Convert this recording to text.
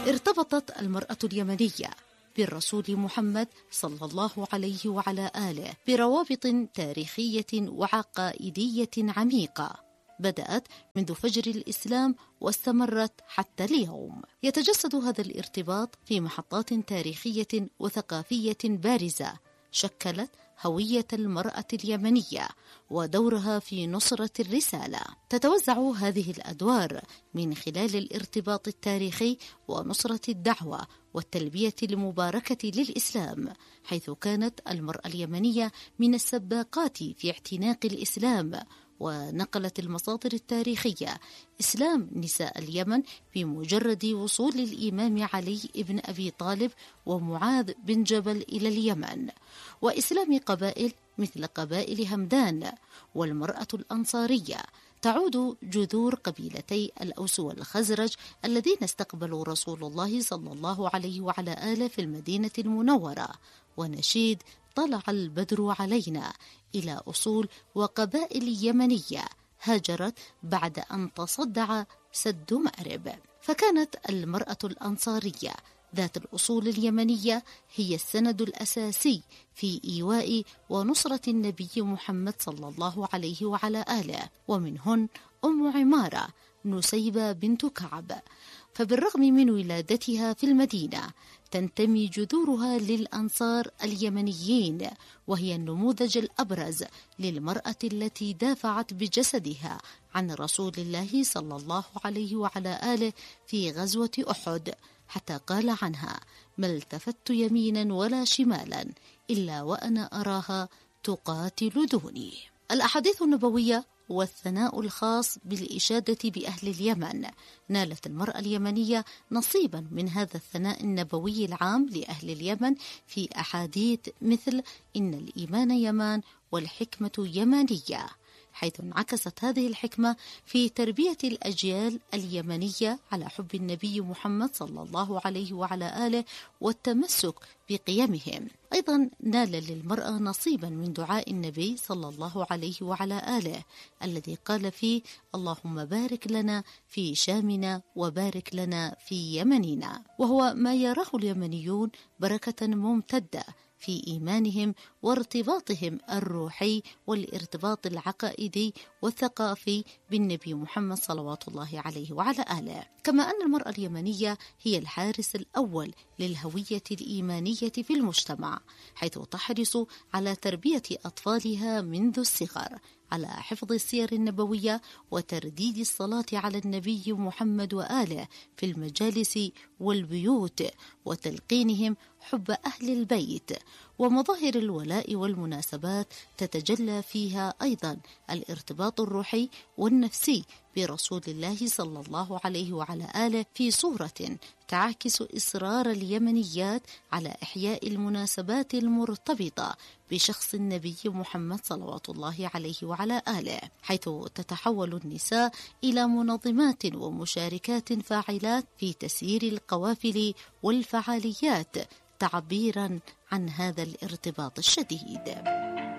ارتبطت المرأة اليمنية بالرسول محمد صلى الله عليه وعلى آله بروابط تاريخية وعقائدية عميقة بدأت منذ فجر الإسلام واستمرت حتى اليوم. يتجسد هذا الارتباط في محطات تاريخية وثقافية بارزة شكلت هوية المرأة اليمنية ودورها في نصرة الرسالة. تتوزع هذه الأدوار من خلال الارتباط التاريخي ونصرة الدعوة والتلبية المباركة للإسلام، حيث كانت المرأة اليمنية من السباقات في اعتناق الإسلام. ونقلت المصادر التاريخية إسلام نساء اليمن بمجرد وصول الإمام علي بن أبي طالب ومعاذ بن جبل إلى اليمن، وإسلام قبائل مثل قبائل همدان. والمرأة الأنصارية تعود جذور قبيلتي الأوس والخزرج الذين استقبلوا رسول الله صلى الله عليه وعلى آله في المدينة المنورة، ونشيد طلع البدر علينا إلى أصول وقبائل يمنية هاجرت بعد أن تصدع سد مأرب. فكانت المرأة الأنصارية ذات الأصول اليمنية هي السند الأساسي في إيواء ونصرة النبي محمد صلى الله عليه وعلى آله، ومنهن أم عمارة نسيبة بنت كعب. فبالرغم من ولادتها في المدينة تنتمي جذورها للأنصار اليمنيين، وهي النموذج الأبرز للمرأة التي دافعت بجسدها عن رسول الله صلى الله عليه وعلى آله في غزوة أحد، حتى قال عنها: ما التفت يمينا ولا شمالا إلا وأنا أراها تقاتل دوني. الأحاديث النبوية والثناء الخاص بالإشادة بأهل اليمن. نالت المرأة اليمنية نصيبا من هذا الثناء النبوي العام لأهل اليمن في أحاديث مثل إن الإيمان يمان والحكمة يمانية، حيث انعكست هذه الحكمة في تربية الأجيال اليمنية على حب النبي محمد صلى الله عليه وعلى آله والتمسك بقيمهم. أيضا نال للمرأة نصيبا من دعاء النبي صلى الله عليه وعلى آله الذي قال فيه: اللهم بارك لنا في شامنا وبارك لنا في يمننا، وهو ما يراه اليمنيون بركة ممتدة في إيمانهم وارتباطهم الروحي والارتباط العقائدي والثقافي بالنبي محمد صلوات الله عليه وعلى آله. كما أن المرأة اليمنية هي الحارس الأول للهوية الإيمانية في المجتمع، حيث تحرص على تربية أطفالها منذ الصغر على حفظ السير النبوية وترديد الصلاة على النبي محمد وآله في المجالس والبيوت، وتلقينهم حب أهل البيت. ومظاهر الولاء والمناسبات تتجلى فيها أيضا الارتباط الروحي والنفسي برسول الله صلى الله عليه وعلى آله في صورة تعكس إصرار اليمنيات على إحياء المناسبات المرتبطة بشخص النبي محمد صلوات الله عليه وعلى آله، حيث تتحول النساء إلى منظمات ومشاركات فاعلات في تسيير القوافل والفعاليات تعبيرا عن هذا الارتباط الشديد.